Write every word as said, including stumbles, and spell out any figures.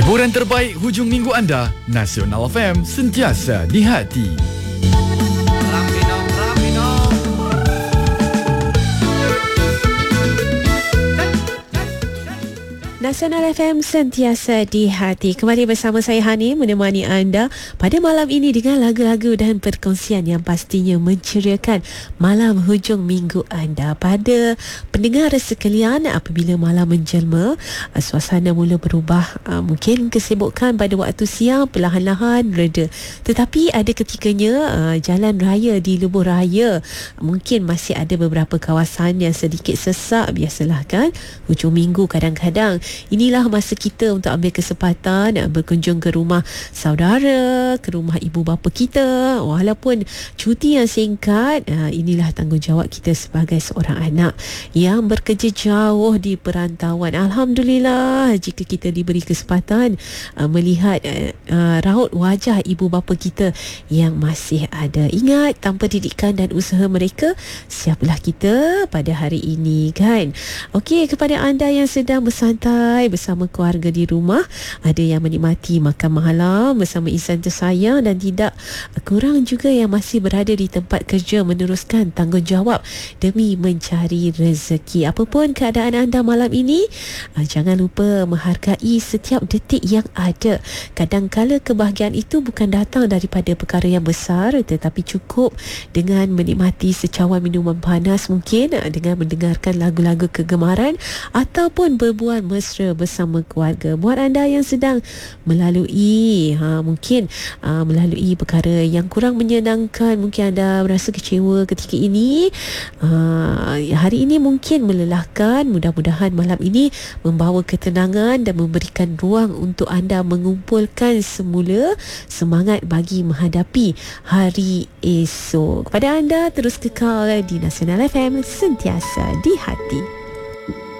Hiburan terbaik hujung minggu anda, Nasional F M, sentiasa di hati. Nasional F M sentiasa di hati. Kembali bersama saya Hani menemani anda pada malam ini dengan lagu-lagu dan perkongsian yang pastinya menceriakan malam hujung minggu anda. Pada pendengar sekalian, apabila malam menjelma, suasana mula berubah. Mungkin kesibukan pada waktu siang perlahan-lahan reda. Tetapi ada ketikanya jalan raya di Lebuh Raya mungkin masih ada beberapa kawasan yang sedikit sesak. Biasalah kan, hujung minggu kadang-kadang inilah masa kita untuk ambil kesempatan berkunjung ke rumah saudara, ke rumah ibu bapa kita. Walaupun cuti yang singkat, inilah tanggungjawab kita sebagai seorang anak yang bekerja jauh di perantauan. Alhamdulillah jika kita diberi kesempatan melihat raut wajah ibu bapa kita yang masih ada. Ingat, tanpa didikan dan usaha mereka, siaplah kita pada hari ini, kan? Okey, kepada anda yang sedang bersantai bersama keluarga di rumah, ada yang menikmati makan malam bersama insan tersayang, dan tidak kurang juga yang masih berada di tempat kerja meneruskan tanggungjawab demi mencari rezeki. Apapun keadaan anda malam ini, jangan lupa menghargai setiap detik yang ada. Kadang-kala kebahagiaan itu bukan datang daripada perkara yang besar, tetapi cukup dengan menikmati secawan minuman panas, mungkin dengan mendengarkan lagu-lagu kegemaran ataupun berbual mesra bersama keluarga. Buat anda yang sedang melalui ha, mungkin uh, melalui perkara yang kurang menyenangkan, mungkin anda merasa kecewa ketika ini, uh, hari ini mungkin melelahkan, mudah-mudahan malam ini membawa ketenangan dan memberikan ruang untuk anda mengumpulkan semula semangat bagi menghadapi hari esok. Kepada anda, terus kekal di Nasional F M, sentiasa di hati.